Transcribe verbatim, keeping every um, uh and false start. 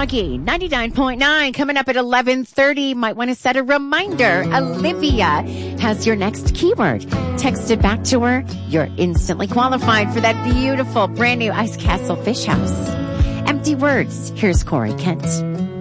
Froggy, ninety-nine point nine. Coming up at eleven thirty. Might want to set a reminder. Olivia has your next keyword. Text it back to her. You're instantly qualified for that beautiful brand new Ice Castle Fish House. Empty words. Here's Corey Kent.